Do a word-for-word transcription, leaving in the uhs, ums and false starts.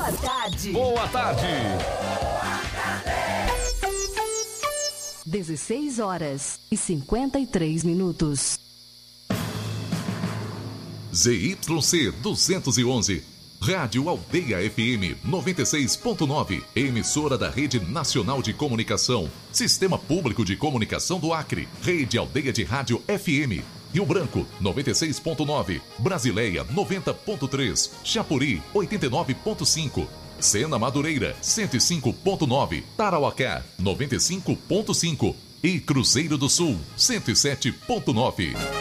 Boa tarde. Boa tarde. dezesseis horas e cinquenta e três minutos. Z Y C duzentos e onze. Rádio Aldeia F M noventa e seis ponto nove, emissora da Rede Nacional de Comunicação, Sistema Público de Comunicação do Acre, Rede Aldeia de Rádio F M, Rio Branco noventa e seis ponto nove, Brasileia noventa ponto três, Chapuri oitenta e nove ponto cinco, Sena Madureira cento e cinco ponto nove, Tarauacá noventa e cinco ponto cinco e Cruzeiro do Sul cento e sete ponto nove.